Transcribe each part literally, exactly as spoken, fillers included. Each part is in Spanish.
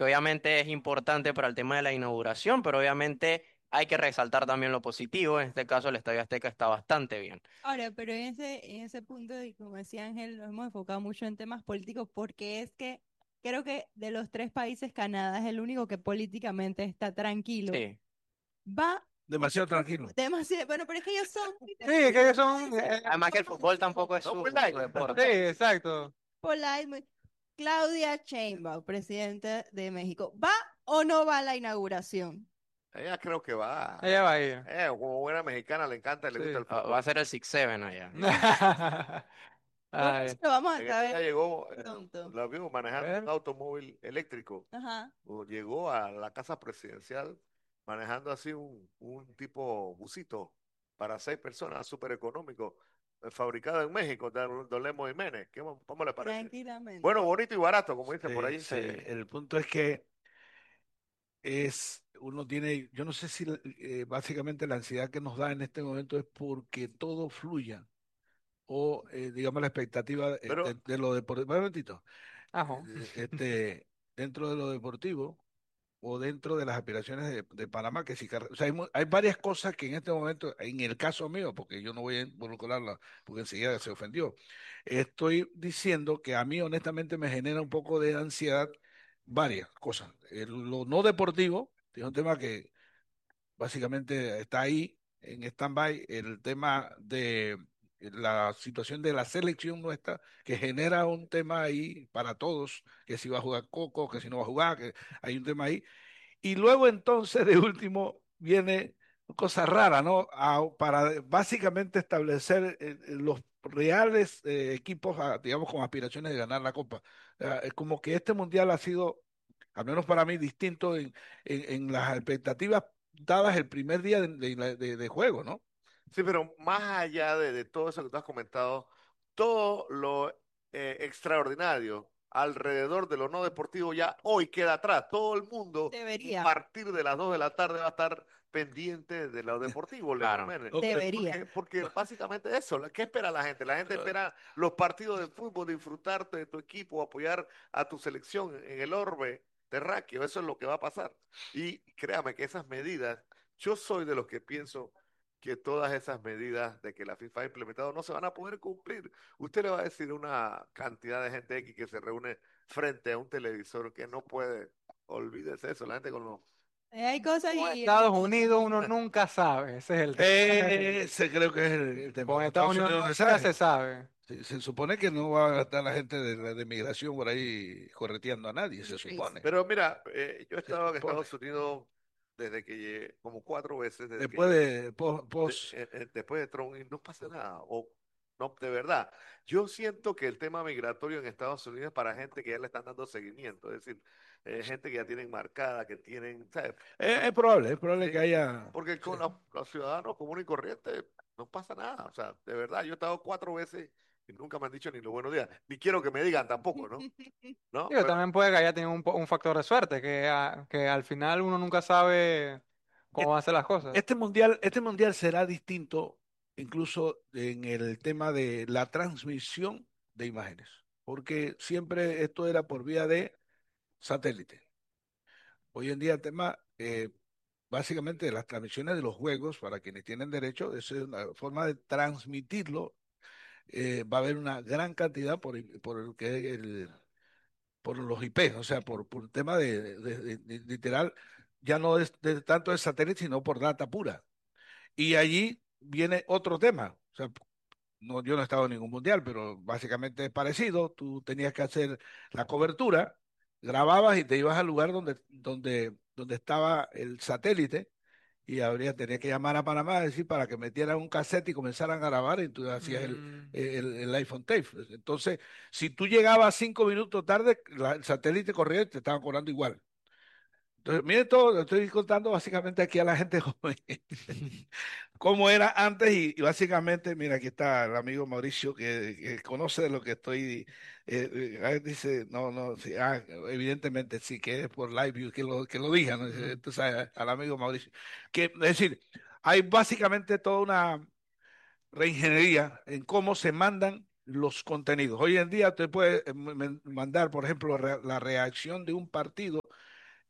que obviamente es importante para el tema de la inauguración, pero obviamente hay que resaltar también lo positivo. En este caso, el Estadio Azteca está bastante bien. Ahora, pero en ese, en ese punto, y como decía Ángel, nos hemos enfocado mucho en temas políticos porque es que creo que de los tres países, Canadá es el único que políticamente está tranquilo. Sí. Va Demasiado tranquilo. demasiado, bueno, pero es que ellos son muy Sí, es que ellos tranquilos, son... eh, Además que el fútbol tampoco es No, su, pues, su like. sí, deporte. exacto. polite, muy- Claudia Sheinbaum, presidenta de México, ¿va o no va a la inauguración? Ella creo que va. Ella va a ir. Eh, como buena mexicana le encanta y le gusta Sí. el Ah, va a fútbol. ser el Six Seven allá. Bueno, eso Ay, lo vamos a En ella saber llegó, eh, pronto. la vimos a manejando un ver. automóvil eléctrico. Ajá. O llegó a la casa presidencial manejando así un, un tipo busito para seis personas, súper económico, eh, fabricado en México, de Don Lemo Jiménez. ¿Qué, ¿Cómo le parece? Tranquilamente. Bueno, bonito y barato, como dicen por Sí, ahí. sí. Sí. El punto es que es, uno tiene, yo no sé si eh, básicamente la ansiedad que nos da en este momento es porque todo fluya o eh, digamos la expectativa de, Pero, de- de lo deportivo. Un momentito. Ajá. Eh, Este, dentro de lo deportivo o dentro de las aspiraciones de, de Panamá, que sí, car- o sea, hay, mu- hay varias cosas que en este momento, en el caso mío, porque yo no voy a involucrarla, porque enseguida se ofendió, estoy diciendo que a mí honestamente me genera un poco de ansiedad varias cosas. El- lo no deportivo, es un tema que básicamente está ahí en stand-by, el tema de la situación de la selección nuestra, que genera un tema ahí para todos, que si va a jugar Coco, que si no va a jugar, que hay un tema ahí y luego entonces, de último, viene cosa rara, ¿no? A- para básicamente establecer eh, eh, los reales eh, equipos, ah, digamos, con aspiraciones de ganar la Copa. Ah, es como que este mundial ha sido, al menos para mí, distinto en, en, en las expectativas dadas el primer día de, de- de- de juego, ¿no? sí, pero más allá de, de todo eso que tú has comentado, todo lo eh, extraordinario alrededor de lo no deportivo ya hoy queda atrás. Todo el mundo a Debería, partir de las dos de la tarde va a estar pendiente de lo deportivo, Leo Claro. Jiménez. Ok. debería. Porque, porque básicamente eso, la- ¿qué espera la gente? La gente espera los partidos de fútbol, disfrutarte de tu equipo, apoyar a tu selección en el orbe terráqueo, eso es lo que va a pasar. Y créame que esas medidas, yo soy de los que pienso que todas esas medidas de que la FIFA ha implementado no se van a poder cumplir. Usted le va a decir a una cantidad de gente X que se reúne frente a un televisor que no puede, olvídese eso, la gente con los... Eh, Hay cosas Con y Estados Unidos uno nunca sabe, ese es el tema. Eh, Ese creo que es el, el tema. con Con Estados Estados Unidos Unidos no no se se sabe. nunca se sabe. Se, se supone que no va a estar la gente de, la- de migración por ahí correteando a nadie, se supone. Pero mira, eh, yo he Se estado en supone. Estados Unidos desde que llegué, como cuatro veces desde que Después llegué, de pos, de- pos- eh, eh, después de Trump y no pasa nada. O no, de verdad. Yo siento que el tema migratorio en Estados Unidos es para gente que ya le están dando seguimiento, es decir, eh, gente que ya tienen marcada, que tienen, ¿sabes? es, es probable, es probable que Sí, haya. porque Sí. con los, los ciudadanos comunes y corrientes no pasa nada. O sea, de verdad, yo he estado cuatro veces y nunca me han dicho ni los buenos días. Ni quiero que me digan tampoco, ¿no? ¿No? Digo, Pero también puede que haya tenido un, po- un factor de suerte, que, a- que al final uno nunca sabe cómo et- van a ser las cosas. este mundial, este mundial será distinto incluso en el tema de la transmisión de imágenes, porque siempre esto era por vía de satélite. Hoy en día el tema, eh, básicamente de las transmisiones de los juegos, para quienes tienen derecho, es una forma de transmitirlo. Eh, va a haber una gran cantidad por, i- por el que el, por los I P, o sea, por, por tema de, de- de- de- literal, ya no es de tanto de satélite, sino por data pura. Y allí viene otro tema. O sea, no, yo no he estado en ningún mundial, pero básicamente es parecido. Tú tenías que hacer la cobertura, grababas y te ibas al lugar donde, donde, donde estaba el satélite y habría, tenía que llamar a Panamá a decir para que metieran un cassette y comenzaran a grabar y tú hacías el, Mm. el, el iPhone tape. Entonces, si tú llegabas cinco minutos tarde, la- el satélite corría y te estaban cobrando igual. Entonces, miren todo, lo estoy contando básicamente aquí a la gente joven cómo era antes y, y básicamente, mira, aquí está el amigo Mauricio que, que conoce de lo que estoy, eh, eh, ah, dice, no, no, sí, ah, evidentemente sí, que es por live view, que lo, que lo diga, ¿no? Dice, Ujú. tú sabes, al amigo Mauricio. Que, es decir, hay básicamente toda una reingeniería en cómo se mandan los contenidos. Hoy en día te puede eh, m- mandar, por ejemplo, re- la reacción de un partido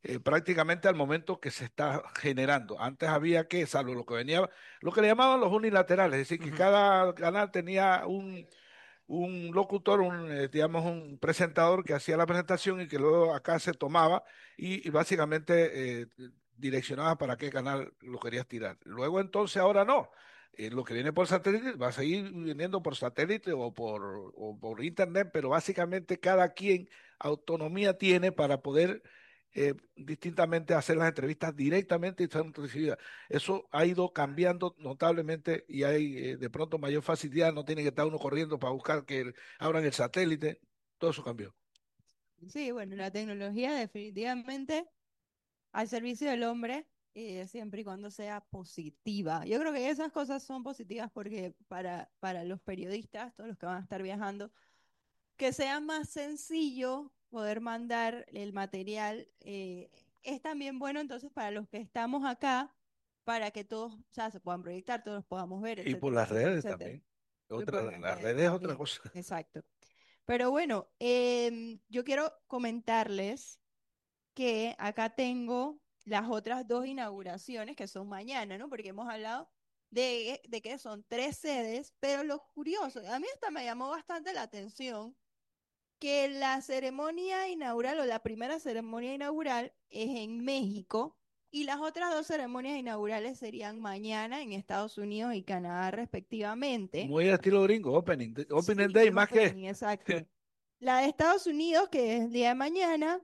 eh, prácticamente al momento que se está generando. Antes había que, salvo lo que venía, lo que le llamaban los unilaterales, es decir, que Ujú. cada canal tenía un, un locutor, un, eh, digamos, un presentador que hacía la presentación y que luego acá se tomaba y, y básicamente eh, direccionaba para qué canal lo querías tirar. Luego entonces, ahora no. Eh, lo que viene por satélite va a seguir viniendo por satélite o por, o por internet, pero básicamente cada quien autonomía tiene para poder eh, distintamente hacer las entrevistas directamente y ser recibidas. Eso ha ido cambiando notablemente y hay eh, de pronto mayor facilidad, no tiene que estar uno corriendo para buscar que el- abran el satélite, todo eso cambió. Sí, bueno, la tecnología definitivamente al servicio del hombre, eh, siempre y cuando sea positiva. Yo creo que esas cosas son positivas porque para, para los periodistas, todos los que van a estar viajando, que sea más sencillo poder mandar el material, eh, es también bueno entonces para los que estamos acá, para que todos, o sea, se puedan proyectar, todos los podamos ver, Y por etcétera, las etcétera, redes etcétera. también. Y Otra, por las las redes redes es otra también, cosa. exacto. Pero bueno, em, yo quiero comentarles que acá tengo las otras dos inauguraciones que son mañana, ¿no? Porque hemos hablado de, de que son tres sedes, pero lo curioso, a mí hasta me llamó bastante la atención que la ceremonia inaugural o la primera ceremonia inaugural es en México y las otras dos ceremonias inaugurales serían mañana en Estados Unidos y Canadá respectivamente. Muy al estilo gringo, opening, opening Sí, day es más que. opening, exacto. La de Estados Unidos, que es el día de mañana,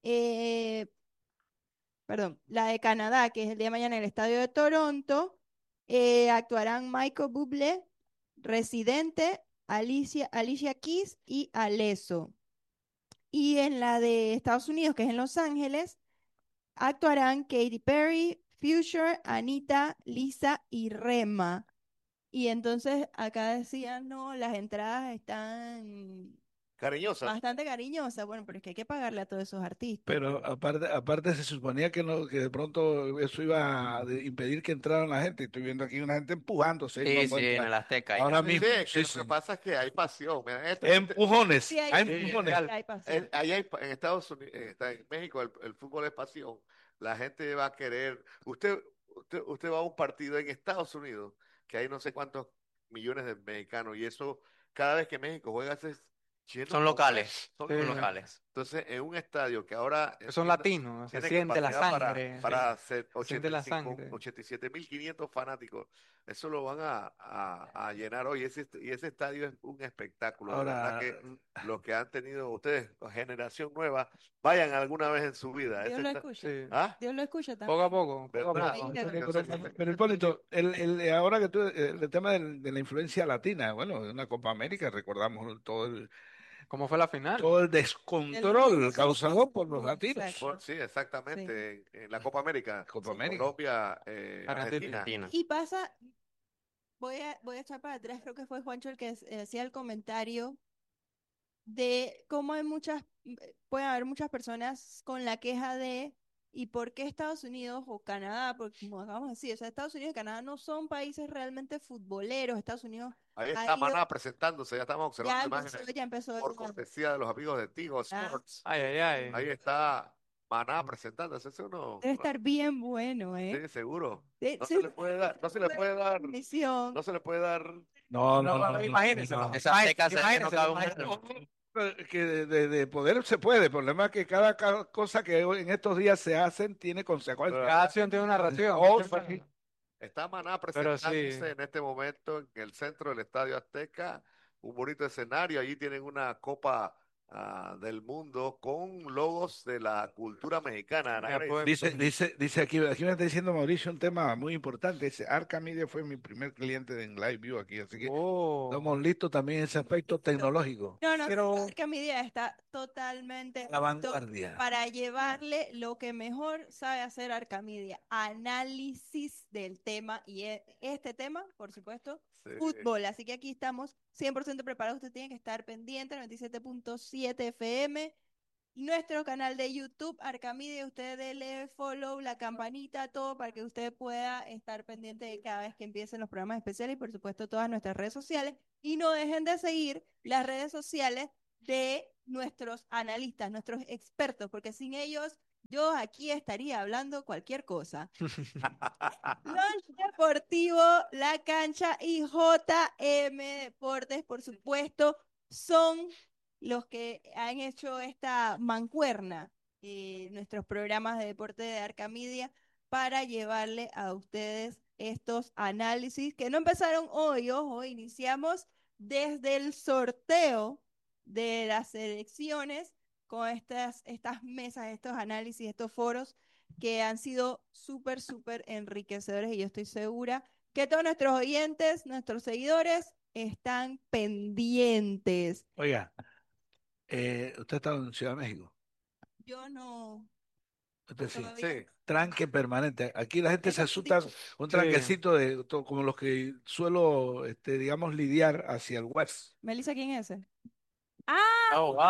eh, perdón, la de Canadá, que es el día de mañana en el Estadio de Toronto, eh, actuarán Michael Bublé, Residente, Alicia, Alicia Keys y Alesso. Y en la de Estados Unidos, que es en Los Ángeles, actuarán Katy Perry, Future, Anita, Lisa y Rema. Y entonces acá decían, no, las entradas están Cariñosas. bastante cariñosas. Bueno, pero es que hay que pagarle a todos esos artistas. Pero aparte, aparte se suponía que no, que de pronto eso iba a de- impedir que entraran la gente. Estoy viendo aquí una gente empujándose y no Sí, puede sí, en entrar. el Azteca hay Ahora gente. Sí, mismo, es que sí, lo sí. que pasa es que hay pasión. Mira, este, este- Empujones, Sí, hay, hay sí, sí, empujones. hay el- pasión. allá hay pa- en Estados Unidos, está en México, el, el fútbol es pasión. La gente va a querer. Usted, usted, usted va a un partido en Estados Unidos, que hay no sé cuántos millones de mexicanos, y eso, cada vez que México juega, se lleno Son completo. locales, Son Sí, son locales. locales. Entonces, en un estadio que ahora que son entienda, latinos, se tiene siente la capacidad para, sangre, para hacer se siente ochenta y la cinco, sangre. ochenta y siete mil quinientos fanáticos. Eso lo van a, a- a llenar hoy. Ese, est- y ese estadio es un espectáculo. De verdad Ahora, que los que han tenido ustedes, generación nueva, vayan alguna vez en su vida. Dios Ese lo está- escucha. Sí, ¿Ah? Dios lo escucha poco a también. poco, poco a ¿Verdad? Ahí poco. le- pero, Entonces, pero, pero, Hipólito, el, el, ahora que tú, el, el tema del- de la influencia latina, bueno, en una Copa América, recordamos todo el, ¿Cómo fue la final? todo el El descontrol ritmo. causado por los Exacto. por- latinos. sí, Sí. exactamente. En, en la Copa América, Copa Sí. América. Colombia, eh, Argentina. Argentina. Argentina. Y pasa, voy a, voy a echar para atrás, creo que fue Juancho el que eh, hacía el comentario de cómo hay muchas, eh, pueden haber muchas personas con la queja de ¿y por qué Estados Unidos o Canadá? Porque como acabamos de decir, o sea, Estados Unidos y Canadá no son países realmente futboleros. Estados Unidos Ahí ha está ido, Maná presentándose, ya estamos ya observando empezó, imágenes ya empezó. por cortesía de los amigos de Tigo Ah, Sports. Ay, ay, ay. Ahí está Maná presentándose. Ese uno, debe estar bien bueno, ¿eh? sí, seguro. De- No sí, se le puede dar, no se le puede dar, transmisión. no se le puede dar. No, no, No, no, no, imagínense, no. Esa Azteca se que no imagínense, cabe un imagínense. muerto. Que de, de- de poder se puede. El problema es que cada, ca- cosa que hoy en estos días se hacen tiene consecuencias. Cada acción tiene una ración. Oh, Siempre- Está Maná Pero sí, presentándose en este momento en el centro del Estadio Azteca, un bonito escenario. Allí tienen una copa ah, del mundo con logos de la cultura mexicana. Ana ya Grace. pues, Dice, dice, dice aquí, aquí me está diciendo Mauricio un tema muy importante. Dice, Arca Media fue mi primer cliente en Live View aquí, así que oh, estamos listos también en ese aspecto tecnológico. No, no, Pero- es que mi idea está totalmente La listo vanguardia. para llevarle lo que mejor sabe hacer Arcamedia, análisis del tema y e- este tema, por supuesto, Sí. fútbol. Así que aquí estamos cien por ciento preparados. Usted tiene que estar pendiente, noventa y siete punto siete F M. Nuestro canal de YouTube, Arcamedia, usted dele follow, la campanita, todo para que usted pueda estar pendiente de cada vez que empiecen los programas especiales y por supuesto todas nuestras redes sociales. Y no dejen de seguir las redes sociales de nuestros analistas, nuestros expertos, porque sin ellos yo aquí estaría hablando cualquier cosa. Lunch Deportivo, La Cancha y J M Deportes, por supuesto, son los que han hecho esta mancuerna, eh, nuestros programas de deporte de Arcamedia, para llevarle a ustedes estos análisis que no empezaron hoy, ojo, iniciamos desde el sorteo de las elecciones con estas, estas mesas, estos análisis, estos foros que han sido súper, súper enriquecedores y yo estoy segura que todos nuestros oyentes, nuestros seguidores están pendientes. Oiga, eh, usted está en Ciudad de México. Yo no, Usted sí. todavía. Sí. Tranque permanente. Aquí la gente se Eso asusta, dicho. un Sí. tranquecito de to- como los que suelo, este, digamos, lidiar hacia el west. Melissa, ¿quién es ese? Ah, Oh, wow.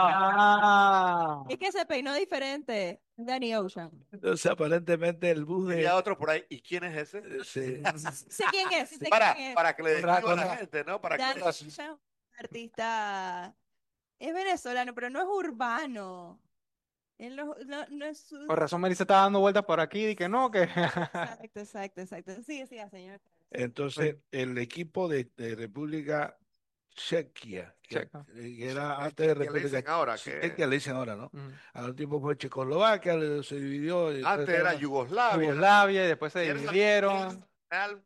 Ah, es que se peinó diferente. Danny Ocean. Entonces, aparentemente el bus Diría de... otro por ahí, ¿y quién es ese? eh, se- Sé quién es, sí sé Para, quién es. para que le Con ra- describa a con la ra- gente, ¿no? Para que Danny Ocean, un artista, es venezolano, pero no es urbano. Él no, no, no es su... con razón Melissa está dando vueltas por aquí y que no, que... Exacto, exacto, exacto. Sí, sí, señor. Entonces, el equipo de, de República Chequia, que, Checa. que era antes de ¿Qué le República dicen ahora? Chequia, Que le dicen ahora, ¿no? Mm. Al tiempo fue Checoslovaquia, le- se dividió. y entonces antes era estaba- Yugoslavia. Yugoslavia y después se ¿Quién era dividieron. realmente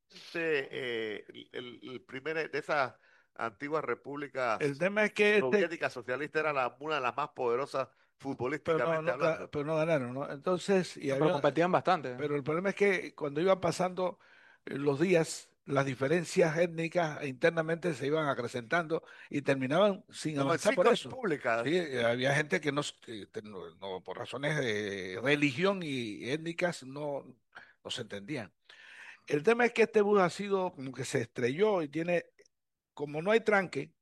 eh, el, el- el primer de esas antiguas repúblicas El tema es que este, soviéticas socialistas era la, una de las más poderosas pero no, futbolísticamente no, ga- hablando? pero no ganaron, ¿no? Entonces, y No, pero había, competían bastante. pero el problema es que cuando iban pasando eh, los días, las diferencias étnicas e internamente se iban acrecentando y terminaban sin Como en avanzar por cinco eso. repúblicas. Sí, eh, había gente que no, s- que te- no, no, por razones de religión y étnicas no, no se entendían. El tema es que este bus ha sido como que se estrelló y tiene, como no hay tranque,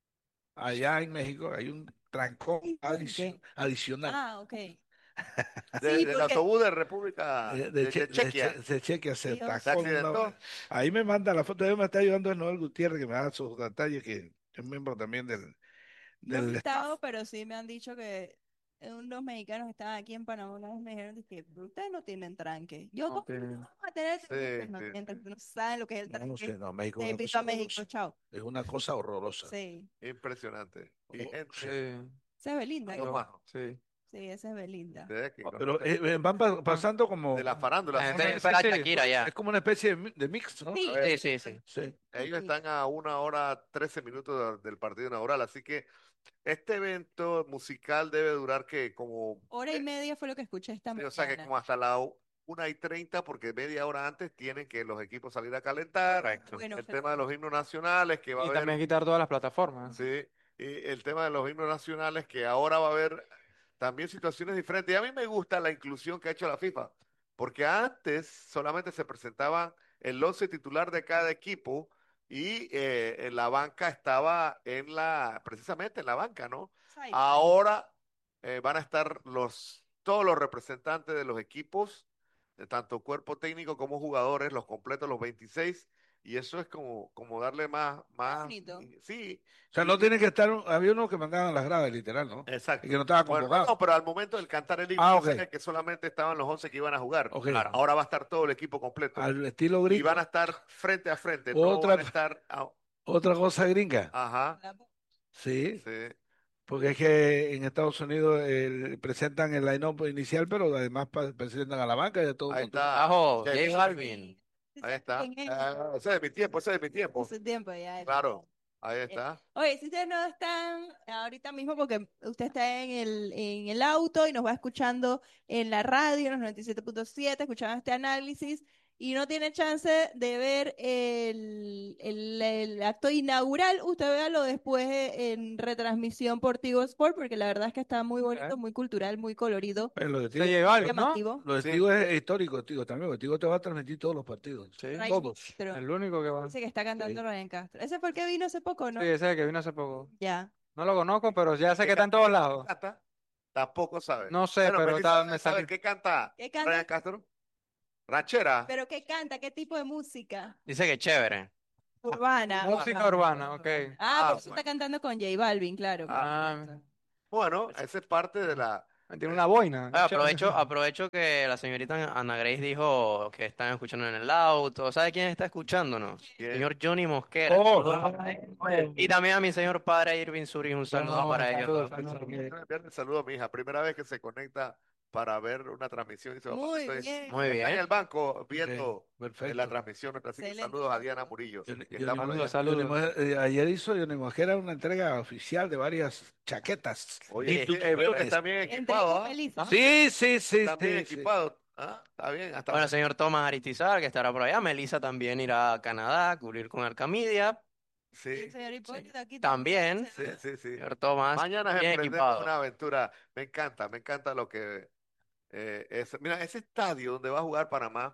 allá en México hay un trancón Ay, adici- tranque. adicional. Ah, ok. De- Sí, del porque autobús de República Eh, de, de, Che- de de Chequia. Che- de Chequia se Dios. ¿Se tacó en una- accidentó? Ahí me manda la foto, de me está ayudando es Noel Gutiérrez, que me da sus detalles, que es miembro también del, no he del staff. estado, pero sí me han dicho que unos mexicanos que estaban aquí en Panamá una vez me dijeron que ustedes no tienen tranque. Yo, ¿cómo Ok. no vamos a tener tranque? Sí, No sí, tienen sí. tranque, no saben lo que es el No, no tranque. sé, no, México Te es una invito a cosa México, horrorosa. chao. Es una cosa horrorosa. Sí. Impresionante. Y Oh, gente, Sí. Esa es Belinda. Lo Yo- más. sí. Sí, esa es Belinda. ustedes que Pero conocen eh, eh, van pa- Ah, pasando como, de la farándula. La son- gente sí, espera a sí. Shakira es ya. como una especie de, mi- de mix, ¿no? Sí. A ver, Sí, sí, sí. Sí. ellos Sí. están a una hora trece minutos de- del partido inaugural, así que este evento musical debe durar que como, Hora y eh, media fue lo que escuché esta sí, o sea que mañana. como hasta la u- una y treinta, porque media hora antes tienen que los equipos salir a calentar. Correcto. Bueno, El Fer- tema de los himnos nacionales que va a Y haber, también quitar todas las plataformas. sí, y el tema de los himnos nacionales que ahora va a haber también situaciones diferentes. Y a mí me gusta la inclusión que ha hecho la FIFA, porque antes solamente se presentaba el once titular de cada equipo y eh, en la banca estaba en la, precisamente en la banca, ¿no? Sci-fi. Ahora eh, van a estar los, todos los representantes de los equipos, de tanto cuerpo técnico como jugadores, los completos, los veintiséis, y eso es como, como darle más, más, bonito. sí, O sea, y- no tiene que estar, un- había unos que mandaban las gradas, literal, ¿no? exacto. Y que no estaba Bueno, convocado. no, pero al momento del cantar el himno, Ah, yo ok. sabía que solamente estaban los once que iban a jugar. Ok. Claro. Ahora va a estar todo el equipo completo. Al estilo Y gringo. van a estar frente a frente, no Otra, van a estar... a- otra cosa gringa. Ajá, Sí. sí. Porque es que en Estados Unidos eh, presentan el line-up inicial, pero además pa- presentan a la banca y a todo el Ahí mundo. está. Abajo, Ya- J Balvin. Ahí está. ¿Quién es? Ah, ese es de mi tiempo, ese es de mi tiempo. Hace tiempo ya. Claro, ahí está. Oye, si ustedes no están ahorita mismo, porque usted está en el, en el auto y nos va escuchando en la radio, en los noventa y siete punto siete, escuchando este análisis, y no tiene chance de ver el, el- el acto inaugural, usted véalo después eh, en retransmisión por Tigo Sport, porque la verdad es que está muy bonito, Ok. muy cultural, muy colorido, Eh, lo de Se Tigo, lleva algo, ¿no? llamativo. lo de Sí. Tigo es histórico, Tigo también, porque Tigo te va a transmitir todos los partidos. Sí. Ryan Todos. Castro. El único que va. Dice que está cantando Sí. Ryan Castro. Ese fue el que vino hace poco, ¿no? Sí, ese es el que vino hace poco. Ya. No lo conozco, pero ya sé que está en todos lados. ¿Canta? Tampoco sabe. No sé, Bueno, pero Melissa, está- ¿debe me saber sale. ¿qué canta ¿Qué canta? Ryan Castro? ¿Ranchera? ¿Pero qué canta? ¿Qué tipo de música? Dice que chévere. Urbana. Música urbana, ok. Ah, Ah, por eso está cantando con J Balvin, claro. Ah, Ah, bueno, esa es parte de la, Tiene una boina. Ah, aprovecho, aprovecho que la señorita Ana Grace dijo que están escuchando en el auto. ¿Sabe quién está escuchándonos? ¿Quién? Señor Johnny Mosquera. Oh, Saludos para él. Y también a mi señor padre Irving Suri, un saludo para ellos. saludos, saludos. Quiero enviarle un saludo a mi hija. Primera vez que se conecta para ver una transmisión. Dice, papá, Muy estoy- bien. Muy está en bien. el banco viendo Ok, perfecto. eh, la transmisión. Así que Excelente. saludos a Diana Murillo. Johnny- que Johnny está por Mosquera- allá. Saludos, Johnny saludos. Mosquera, eh, ayer hizo Johnny Mosquera una entrega oficial de varias chaquetas. Oye, Sí. tú- eh, veo que está bien Entre equipado, ¿ah? Melissa. Sí, sí, sí, Está bien sí, sí. equipado. ¿Ah? Está bien. Hasta Bueno, señor Tomás Aristizar, que estará por allá. Melissa también irá a Canadá a cubrir con Arcamidia. Y sí, el señor Hipólito aquí También, sí, sí, sí. señor Tomás, Mañana bien emprendemos equipado. una aventura. Me encanta, me encanta lo que eh, es. Mira, ese estadio donde va a jugar Panamá,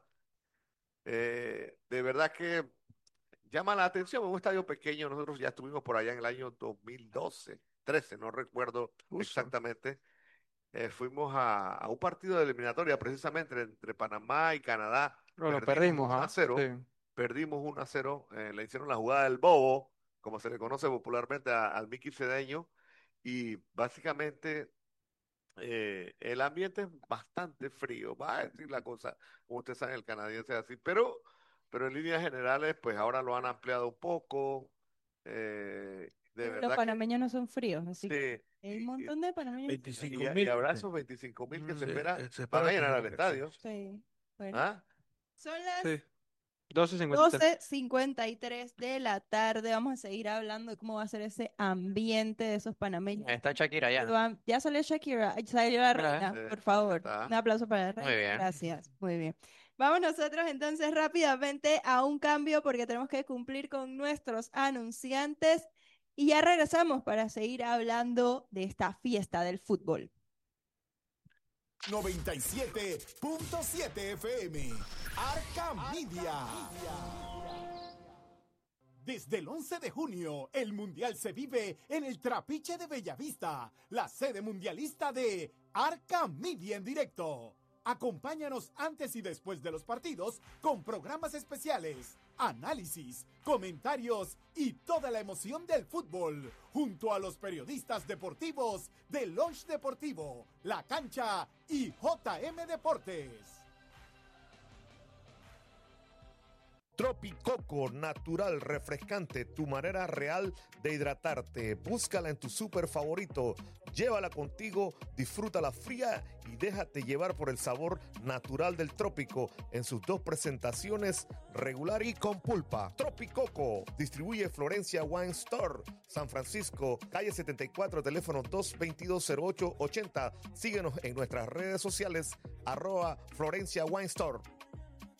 eh, de verdad que llama la atención. Es un estadio pequeño. Nosotros ya estuvimos por allá en el año dos mil doce, trece, no recuerdo Justo. exactamente. Eh, fuimos a, a un partido de eliminatoria precisamente entre Panamá y Canadá. Pero lo Perdimos perdimos, uno a ¿ah? cero. Sí. Perdimos uno a cero. Eh, le hicieron la jugada del bobo, como se le conoce popularmente a- al Mickey Cedeño. Y básicamente eh, el ambiente es bastante frío. Va a decir la cosa, como ustedes saben, el canadiense es así. Pero, pero en líneas generales, pues ahora lo han ampliado un poco. eh, de Pero los verdad que panameños no son fríos, así que sí. hay un Y- y- montón de panameños. y, veinticinco y- y mil. habrá esos veinticinco mil que Mm. se Sí, espera, eh, se van espera a llenar al que- estadio. Sí. Bueno, ¿Ah? son las Sí. doce cincuenta y tres. doce cincuenta y tres de la tarde. Vamos a seguir hablando de cómo va a ser ese ambiente de esos panameños. Está Shakira Lo ya. van- Ya salió Shakira, ay, salió la Mira, reina, eh. por favor. Está. Un aplauso para la reina. Muy bien. Gracias, muy bien. Vamos nosotros entonces rápidamente a un cambio porque tenemos que cumplir con nuestros anunciantes y ya regresamos para seguir hablando de esta fiesta del fútbol. noventa y siete punto siete F M. Arca Media. Desde el once de junio, el Mundial se vive en el Trapiche de Bellavista, la sede mundialista de Arca Media en directo. Acompáñanos antes y después de los partidos con programas especiales, análisis, comentarios y toda la emoción del fútbol, junto a los periodistas deportivos de Launch Deportivo, La Cancha y J M Deportes. Tropicoco, natural, refrescante, tu manera real de hidratarte. Búscala en tu súper favorito, llévala contigo, disfrútala fría y déjate llevar por el sabor natural del trópico en sus dos presentaciones, regular y con pulpa. Tropicoco, distribuye Florencia Wine Store, San Francisco, calle setenta y cuatro, teléfono dos veintidós cero ocho ochenta. Síguenos en nuestras redes sociales, arroba Florencia Wine Store.